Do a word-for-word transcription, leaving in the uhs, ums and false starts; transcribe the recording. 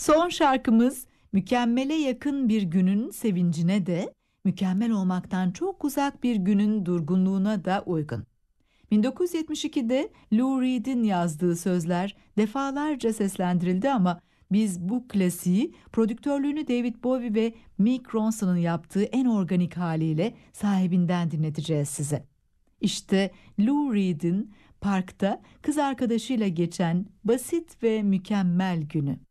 Son şarkımız mükemmele yakın bir günün sevincine de, mükemmel olmaktan çok uzak bir günün durgunluğuna da uygun. bin dokuz yüz yetmiş ikide Lou Reed'in yazdığı sözler defalarca seslendirildi ama biz bu klasiği prodüktörlüğünü David Bowie ve Mick Ronson'un yaptığı en organik haliyle sahibinden dinleteceğiz size. İşte Lou Reed'in parkta kız arkadaşıyla geçen basit ve mükemmel günü.